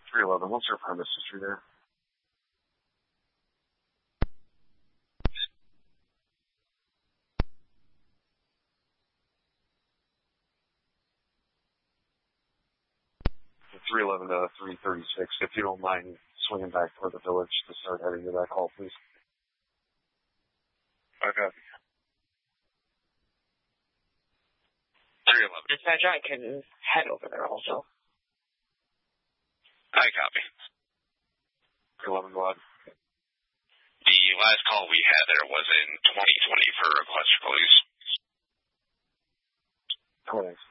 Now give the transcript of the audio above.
311, what's your premise history there? The 311 to 336, if you don't mind swinging back toward the village to start heading to that call, please. Okay. 311. Dispatch, I can head over there also. I copy. 311, go ahead. The last call we had there was in 2020 for a request for police. Thanks.